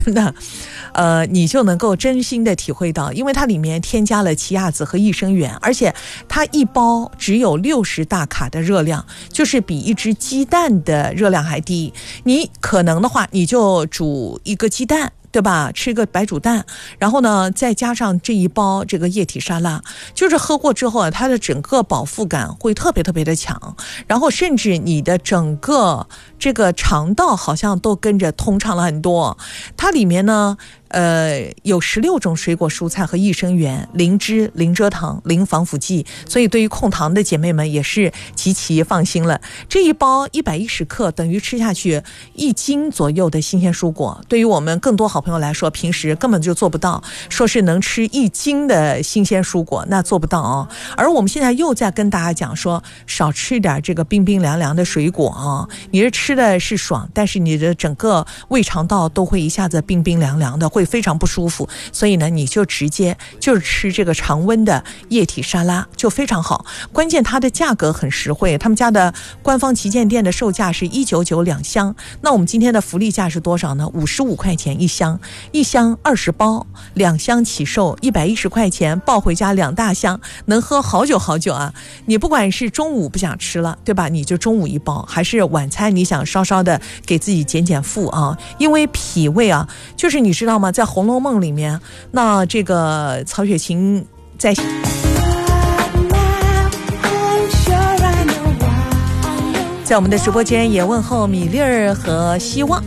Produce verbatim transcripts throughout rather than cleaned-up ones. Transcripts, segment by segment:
那呃，你就能够真心的体会到，因为它里面添加了奇亚籽和益生元，而且它一包只有六十大卡的热量，就是比一只鸡蛋的热量还低。你可能的话，你就煮一个鸡蛋，对吧？吃个白煮蛋，然后呢，再加上这一包这个液体沙拉，就是喝过之后啊，它的整个饱腹感会特别特别的强，然后甚至你的整个这个肠道好像都跟着通畅了很多。它里面呢，呃，有十六种水果蔬菜和益生元，零脂、零蔗糖、零防腐剂，所以对于控糖的姐妹们也是极其放心了。这一包一百一十克等于吃下去一斤左右的新鲜蔬果，对于我们更多好朋友来说，平时根本就做不到，说是能吃一斤的新鲜蔬果，那做不到哦。而我们现在又在跟大家讲说，少吃点这个冰冰凉凉的水果啊，你是吃的是爽，但是你的整个胃肠道都会一下子冰冰凉凉的，会非常不舒服。所以呢，你就直接就是吃这个常温的液体沙拉就非常好。关键它的价格很实惠，他们家的官方旗舰店的售价是一百九十九两箱，那我们今天的福利价是多少呢？五十五块钱一箱，一箱二十包，两箱起售一百一十块钱，抱回家两大箱，能喝好久好久啊！你不管是中午不想吃了，对吧？你就中午一包，还是晚餐你想稍稍的给自己减减负啊？因为脾胃啊，就是你知道吗？在《红楼梦》里面，那这个曹雪芹在在我们的直播间也问候米粒儿和希望。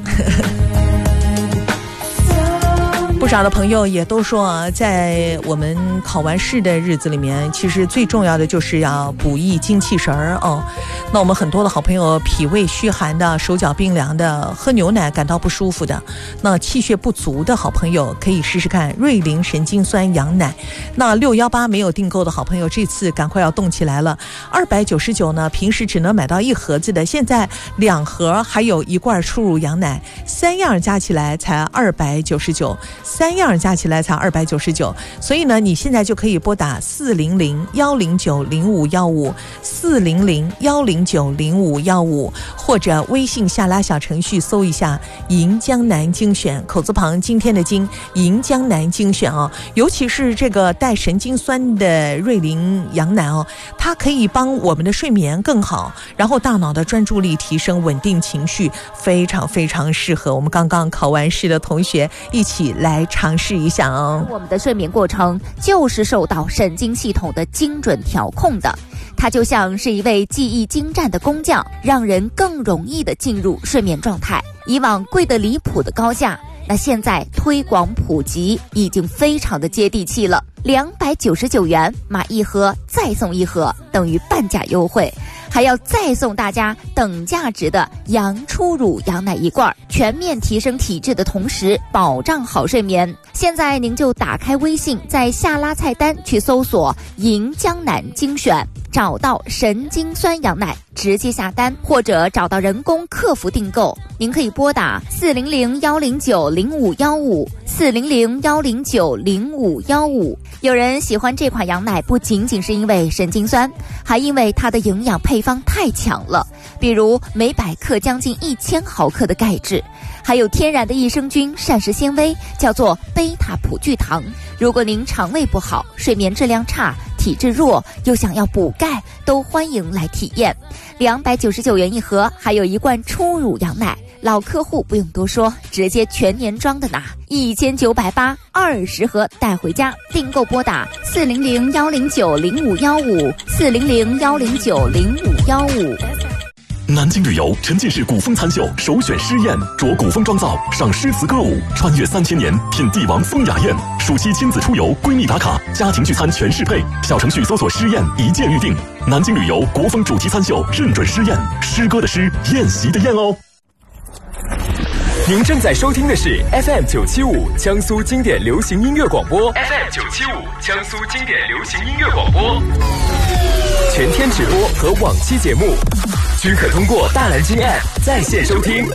不少的朋友也都说啊，在我们考完试的日子里面，其实最重要的就是要补益精气神儿哦。那我们很多的好朋友脾胃虚寒的、手脚冰凉的、喝牛奶感到不舒服的，那气血不足的好朋友可以试试看瑞林神经酸羊奶。那六一八没有订购的好朋友，这次赶快要动起来了。二百九十九呢，平时只能买到一盒子的，现在两盒还有一罐初乳羊奶，三样加起来才二百九十九。三样加起来才二百九十九，所以呢，你现在就可以拨打四零零幺零九零五幺五四零零幺零九零五幺五，或者微信下拉小程序搜一下“银江南精选”，口字旁今天的金，银江南精选哦。尤其是这个带神经酸的瑞林羊奶哦，它可以帮我们的睡眠更好，然后大脑的专注力提升，稳定情绪，非常非常适合我们刚刚考完试的同学一起来尝试一下哦。 我们的睡眠过程就是受到神经系统的精准调控的，它就像是一位技艺精湛的工匠，让人更容易的进入睡眠状态。以往贵得离谱的高价，那现在推广普及已经非常的接地气了。两百九十九元买一盒再送一盒，等于半价优惠，还要再送大家等价值的羊初乳羊奶一罐，全面提升体质的同时保障好睡眠。现在您就打开微信，在下拉菜单去搜索银江南精选，找到神经酸羊奶直接下单，或者找到人工客服订购。您可以拨打四零零幺零九零五幺五四零零幺零九零五幺五。有人喜欢这款羊奶，不仅仅是因为神经酸，还因为它的营养配方太强了，比如每百克将近一千毫克的钙质，还有天然的益生菌、膳食纤维，叫做贝塔葡聚糖。如果您肠胃不好、睡眠质量差、体质弱，又想要补钙，都欢迎来体验。两百九十九元一盒，还有一罐初乳羊奶，老客户不用多说，直接全年装的拿，一千九百八，二十盒带回家。订购拨打四零零幺零九零五幺五四零零幺零九零五幺五。 南京旅游沉浸式古风餐秀首选诗宴，着古风妆造，赏诗词歌舞，穿越三千年，品帝王风雅宴。暑期亲子出游，闺蜜打卡，家庭聚餐全适配。小程序搜索诗宴，一键预定。南京旅游国风主题餐秀，认准诗宴，诗歌的诗，宴席的宴哦。 您正在收听的是 F M 九七五江苏经典流行音乐广播 ，F M 九七五江苏经典流行音乐广播，全天直播和往期节目均可通过大蓝鲸 App 在线收听。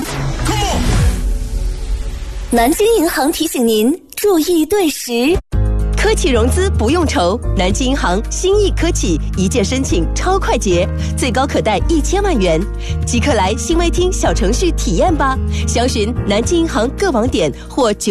南京银行提醒您注意对时。科企融资不用愁，南京银行新意科企一键申请超快捷，最高可贷一千万元，即刻来新微厅小程序体验吧。详询南京银行各网点或九